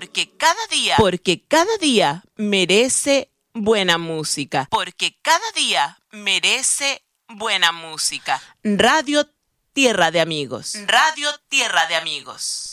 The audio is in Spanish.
Porque cada día merece buena música. Porque cada día merece buena música. Radio Tierra de Amigos. Radio Tierra de Amigos.